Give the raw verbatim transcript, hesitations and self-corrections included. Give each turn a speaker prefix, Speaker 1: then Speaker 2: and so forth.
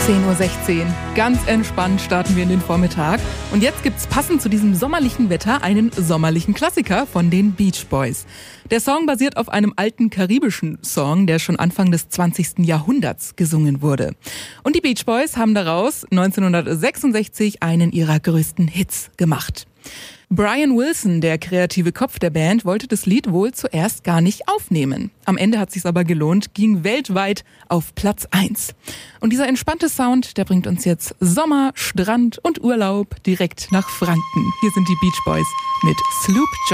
Speaker 1: zehn Uhr sechzehn. Ganz entspannt starten wir in den Vormittag. Und jetzt gibt's passend zu diesem sommerlichen Wetter einen sommerlichen Klassiker von den Beach Boys. Der Song basiert auf einem alten karibischen Song, der schon Anfang des zwanzigsten Jahrhunderts gesungen wurde. Und die Beach Boys haben daraus neunzehnhundertsechsundsechzig einen ihrer größten Hits gemacht. Brian Wilson, der kreative Kopf der Band, wollte das Lied wohl zuerst gar nicht aufnehmen. Am Ende hat es sich aber gelohnt, ging weltweit auf Platz eins. Und dieser entspannte Sound, der bringt uns jetzt Sommer, Strand und Urlaub direkt nach Franken. Hier sind die Beach Boys mit Sloop John.